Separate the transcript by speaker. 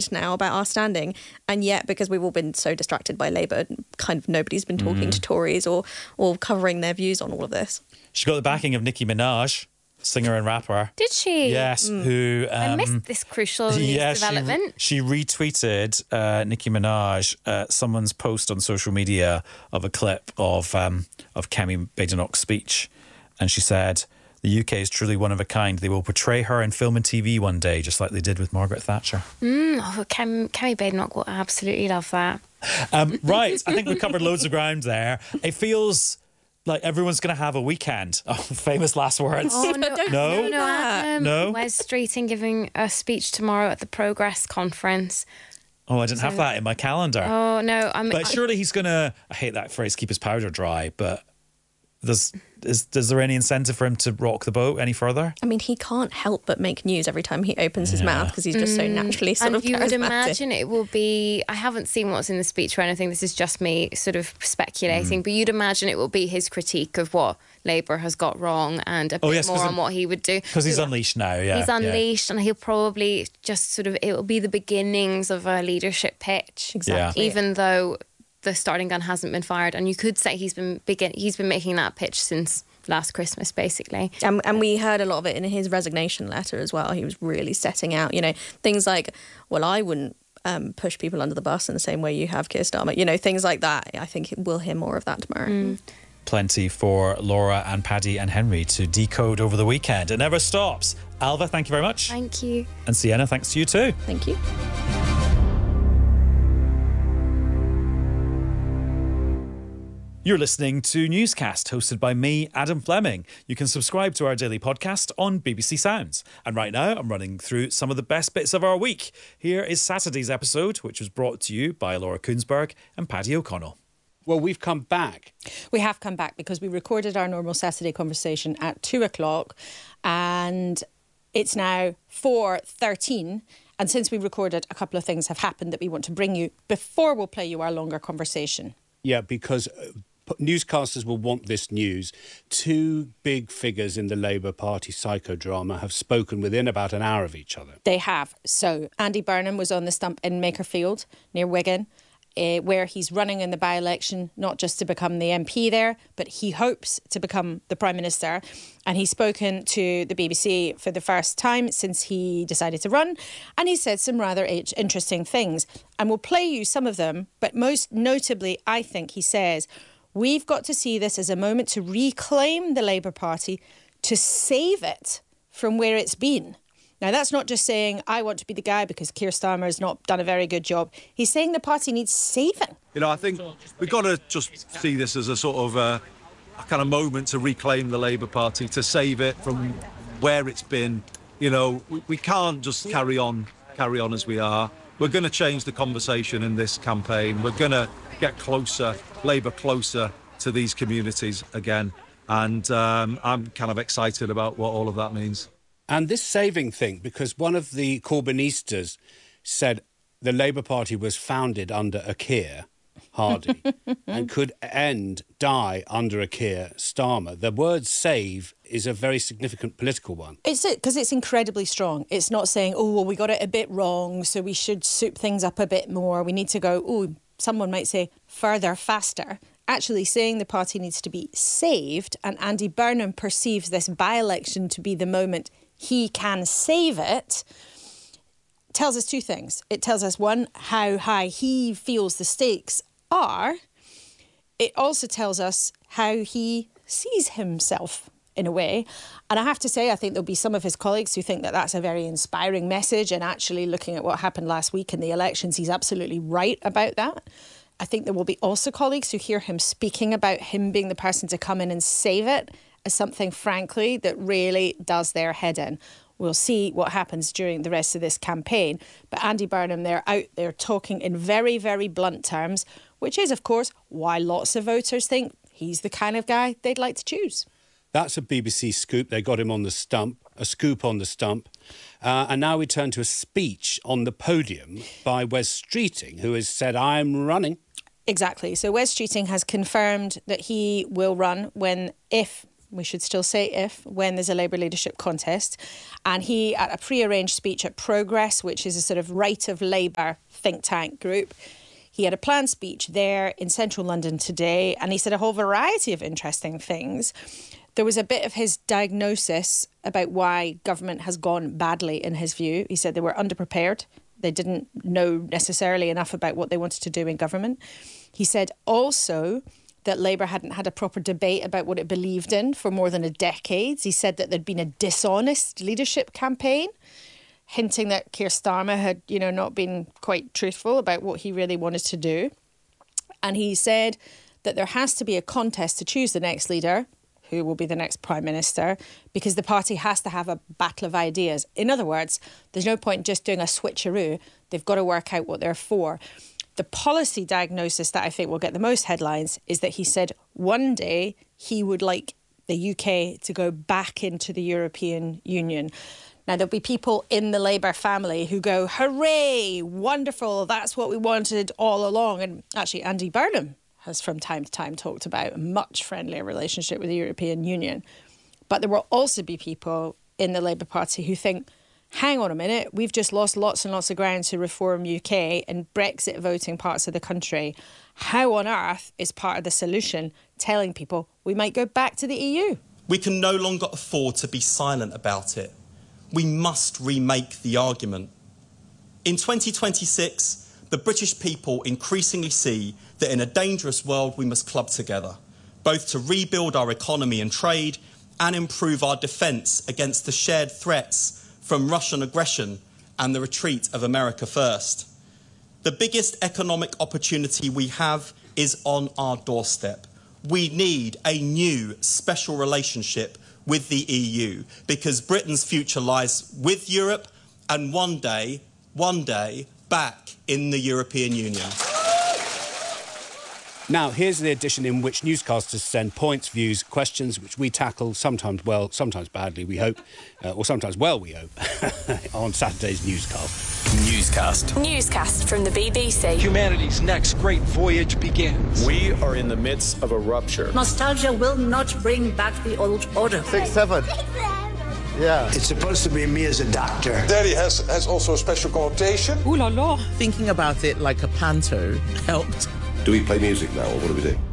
Speaker 1: worried now about our standing. And yet, because we've all been so distracted by Labour, kind of nobody's been talking to Tories or covering their views on all of this.
Speaker 2: She got the backing of Nicki Minaj, singer and rapper.
Speaker 3: Did she?
Speaker 2: Yes, who...
Speaker 3: I missed this crucial news development.
Speaker 2: She retweeted Nicki Minaj, someone's post on social media of a clip of Kemi Badenoch's speech. And she said, the UK is truly one of a kind. They will portray her in film and TV one day, just like they did with Margaret Thatcher.
Speaker 3: Kemi Badenoch will absolutely love that.
Speaker 2: Right, I think we covered loads of ground there. It feels... like everyone's going to have a weekend. Oh, famous last words.
Speaker 3: Oh, no.
Speaker 1: No.
Speaker 2: No?
Speaker 3: Wes Streeting giving a speech tomorrow at the Progress conference.
Speaker 2: Oh, I didn't have that in my calendar.
Speaker 3: Oh, no.
Speaker 2: But surely he's going to, I hate that phrase, keep his powder dry, but is there any incentive for him to rock the boat any further?
Speaker 1: I mean, he can't help but make news every time he opens his mouth because he's just so naturally sort of charismatic.
Speaker 3: And you would imagine it will be... I haven't seen what's in the speech or anything. This is just me sort of speculating. But you'd imagine it will be his critique of what Labour has got wrong and a bit more on what he would do.
Speaker 2: Because he's unleashed now, yeah.
Speaker 3: He's unleashed and he'll probably just sort of... It will be the beginnings of a leadership pitch.
Speaker 1: Exactly.
Speaker 3: Even though the starting gun hasn't been fired. And you could say he's been making that pitch since last Christmas, basically.
Speaker 1: And we heard a lot of it in his resignation letter as well. He was really setting out, things like, well, I wouldn't push people under the bus in the same way you have, Keir Starmer. Things like that. I think we'll hear more of that tomorrow.
Speaker 2: Plenty for Laura and Paddy and Henry to decode over the weekend. It never stops. Alva, thank you very much.
Speaker 3: Thank you.
Speaker 2: And Sienna, thanks to you too.
Speaker 1: Thank you.
Speaker 2: You're listening to Newscast, hosted by me, Adam Fleming. You can subscribe to our daily podcast on BBC Sounds. And right now, I'm running through some of the best bits of our week. Here is Saturday's episode, which was brought to you by Laura Koonsberg and Paddy O'Connell.
Speaker 4: Well, we've come back.
Speaker 5: We have come back because we recorded our normal Saturday conversation at 2:00 and it's now 4:13. And since we recorded, a couple of things have happened that we want to bring you before we'll play you our longer conversation.
Speaker 4: Yeah, because newscasters will want this news. Two big figures in the Labour Party psychodrama have spoken within about an hour of each other.
Speaker 5: They have. So Andy Burnham was on the stump in Makerfield near Wigan, where he's running in the by-election, not just to become the MP there, but he hopes to become the Prime Minister. And he's spoken to the BBC for the first time since he decided to run. And he said some rather interesting things. And we'll play you some of them. But most notably, I think he says, we've got to see this as a moment to reclaim the Labour Party, to save it from where it's been. Now, that's not just saying, I want to be the guy because Keir Starmer has not done a very good job. He's saying the party needs saving.
Speaker 6: I think we've got to just see this as a sort of a kind of moment to reclaim the Labour Party, to save it from where it's been. We can't just carry on as we are. We're going to change the conversation in this campaign. We're going to get Labour closer to these communities again. And I'm kind of excited about what all of that means.
Speaker 4: And this saving thing, because one of the Corbynistas said the Labour Party was founded under a Keir Hardie and could die under a Keir Starmer. The word save is a very significant political one.
Speaker 5: It's it, because it's incredibly strong. It's not saying, we got it a bit wrong, so we should soup things up a bit more. We need to go, someone might say, further, faster. Actually saying the party needs to be saved, and Andy Burnham perceives this by-election to be the moment he can save it, tells us two things. It tells us, one, how high he feels the stakes are. It also tells us how he sees himself in a way. And I have to say, I think there'll be some of his colleagues who think that that's a very inspiring message. And actually looking at what happened last week in the elections, he's absolutely right about that. I think there will be also colleagues who hear him speaking about him being the person to come in and save it as something, frankly, that really does their head in. We'll see what happens during the rest of this campaign. But Andy Burnham, they're out there talking in very, very blunt terms, which is, of course, why lots of voters think he's the kind of guy they'd like to choose.
Speaker 4: That's a BBC scoop. They got him on the stump, a scoop on the stump. And now we turn to a speech on the podium by Wes Streeting, who has said, I'm running.
Speaker 5: Exactly. So Wes Streeting has confirmed that he will run if we should still say if, when there's a Labour leadership contest. And he, at a pre-arranged speech at Progress, which is a sort of right of Labour think tank group, he had a planned speech there in central London today, and he said a whole variety of interesting things. There was a bit of his diagnosis about why government has gone badly, in his view. He said they were underprepared. They didn't know necessarily enough about what they wanted to do in government. He said also that Labour hadn't had a proper debate about what it believed in for more than a decade. He said that there'd been a dishonest leadership campaign, hinting that Keir Starmer had, not been quite truthful about what he really wanted to do. And he said that there has to be a contest to choose the next leader, who will be the next Prime Minister, because the party has to have a battle of ideas. In other words, there's no point just doing a switcheroo. They've got to work out what they're for. The policy diagnosis that I think will get the most headlines is that he said one day he would like the UK to go back into the European Union. Now, there'll be people in the Labour family who go, hooray, wonderful, that's what we wanted all along. And actually, Andy Burnham has from time to time talked about a much friendlier relationship with the European Union. But there will also be people in the Labour Party who think, hang on a minute, we've just lost lots and lots of ground to Reform UK and Brexit voting parts of the country. How on earth is part of the solution telling people we might go back to the EU?
Speaker 7: We can no longer afford to be silent about it. We must remake the argument. In 2026, the British people increasingly see that in a dangerous world we must club together, both to rebuild our economy and trade and improve our defence against the shared threats from Russian aggression and the retreat of America first. The biggest economic opportunity we have is on our doorstep. We need a new special relationship with the EU because Britain's future lies with Europe and one day, back in the European Union.
Speaker 4: Now, here's the edition in which newscasters send points, views, questions, which we tackle, sometimes well, sometimes badly, we hope, or sometimes well, we hope, on Saturday's newscast.
Speaker 8: Newscast from the BBC.
Speaker 9: Humanity's next great voyage begins.
Speaker 10: We are in the midst of a rupture.
Speaker 11: Nostalgia will not bring back the old order.
Speaker 12: 6, 7. Yeah.
Speaker 13: It's supposed to be me as a doctor.
Speaker 14: Daddy has also a special connotation.
Speaker 15: Ooh la la. Thinking about it like a panto helped.
Speaker 16: Do we play music now, or what do we do?